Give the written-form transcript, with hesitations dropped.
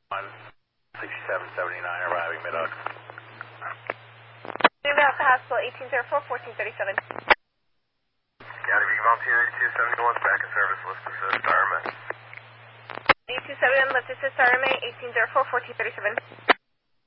On 6779 arriving mid-oak. About the hospital, 1804-1437. Academy Volunteer 8271, back in service, list assist, RMA. 8271, list assist, RMA, 1804-1437.